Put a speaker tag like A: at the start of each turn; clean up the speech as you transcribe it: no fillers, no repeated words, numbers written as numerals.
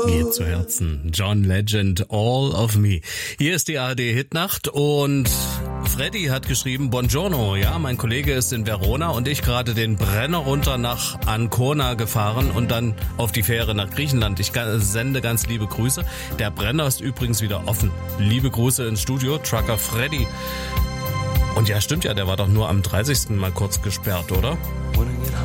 A: Geht zu Herzen. John Legend, All of Me. Hier ist die ARD-Hitnacht und Freddy hat geschrieben, Buongiorno, ja, mein Kollege ist in Verona und ich gerade den Brenner runter nach Ancona gefahren und dann auf die Fähre nach Griechenland. Ich sende ganz liebe Grüße. Der Brenner ist übrigens wieder offen. Liebe Grüße ins Studio, Trucker Freddy. Und ja, stimmt ja, der war doch nur am 30. mal kurz gesperrt, oder?